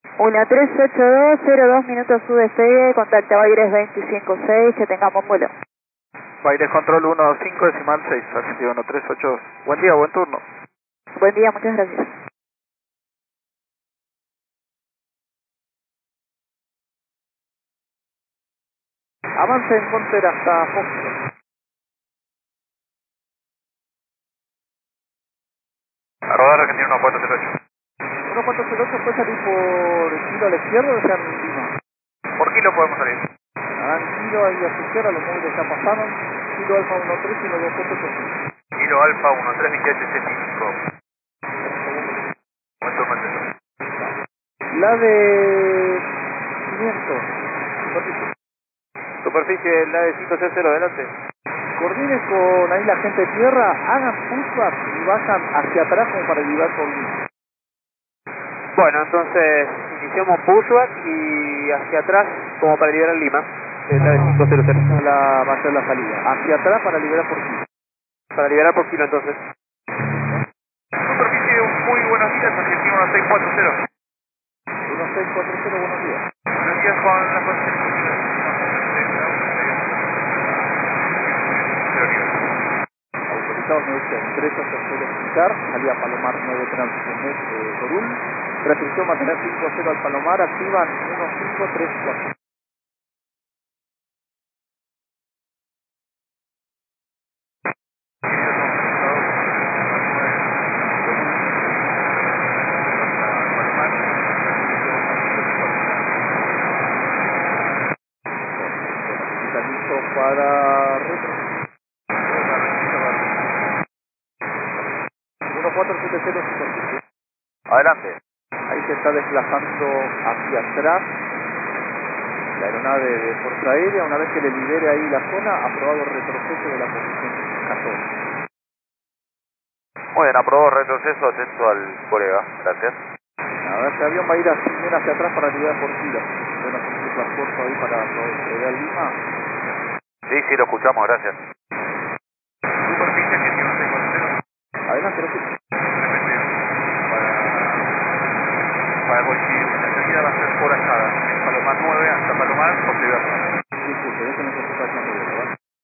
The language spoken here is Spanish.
1382, 02 minutos su despegue, contacta Baires 256, que tengamos vuelo. Baires Control 15 decimal 6, Argentina 1382. Buen día, buen turno. Buen día, muchas gracias. Avance en Monter hasta Fox. A rodar Argentina 1408. 1408 puede salir por kilo a la izquierda o sea en Lima. Por kilo podemos salir. Hagan kilo ahí a su izquierda, los móviles ya pasaron. Kilo alfa 13 y 1285. Kilo alfa 132875. Buen turno, Cheso. La de 500. Superficie, la de 560, adelante. Coordinen con ahí la gente de tierra, hagan pushback y vayan hacia atrás como para liberar por Lima. Bueno, entonces iniciamos pushback y hacia atrás como para liberar Lima. La de 500. Va a ser la salida. Hacia atrás para liberar por kilo. Para liberar por kilo entonces. Superficie, muy buenos días, Argentina 1640. 1640, buenos días. Buenos días, Juan, la autorizados 9 tercero explicar, salida Palomar 9 tránsito Torul, restricción mantener 5-0 al Palomar, activan 1534. Está listo para retro. 1470 superficie. Adelante. Ahí se está desplazando hacia atrás la aeronave de Fuerza Aérea. Una vez que le libere ahí la zona, aprobado el retroceso de la posición 14. Muy bien, aprobado el retroceso, atento al colega. Gracias. Nada, este avión va a ir así bien hacia atrás para liberar por kilo. Bueno, con su transporte ahí para llegar Lima. Sí, lo escuchamos, gracias. Superficie que tiene 640. Adelante, lo escucho. Para Bolivia, la salida va a ser por Asada, Palomar 9 hasta Palomar, por Libertad.